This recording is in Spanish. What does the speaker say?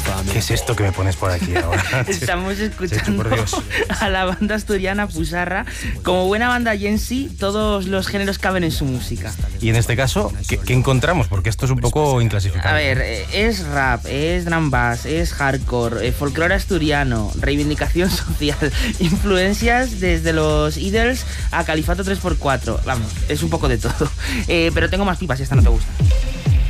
¿Qué es esto que me pones por aquí ahora? Estamos escuchando a la banda asturiana Pusarra. Como buena banda Jensi, todos los géneros caben en su música. Y en este caso, ¿qué encontramos? Porque esto es un poco inclasificable. A ver, es rap, es drum bass, es hardcore, folclore asturiano, reivindicación social, influencias desde los Idols a Califato 3x4. Vamos, es un poco de todo. Pero tengo más pipas si esta no te gusta.